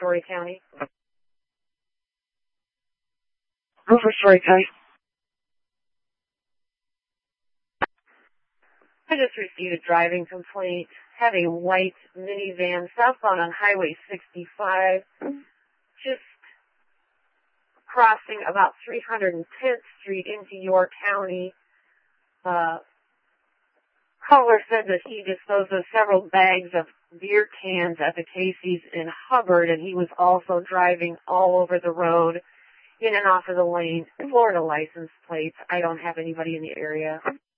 Story County. Go for Story County. I just received a driving complaint. Had a white minivan southbound on Highway 65, just crossing about 310th Street into York County. Caller said that he disposed of several bags of beer cans at the Casey's in Hubbard, and he was also driving all over the road, in and off of the lane. Florida license plates. I don't have anybody in the area.